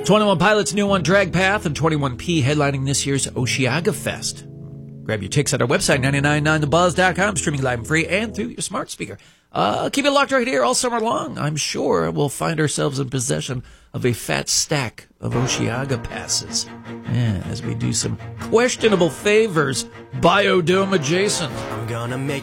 21 Pilots' new one, Drag Path, and 21P headlining this year's Osheaga Fest. Grab your tickets at our website, 999thebuzz.com, streaming live and free and through your smart speaker. Keep it locked right here all summer long. I'm sure we'll find ourselves in possession of a fat stack of Osheaga passes. Yeah, as we do some questionable favors, Biodome adjacent. I'm gonna make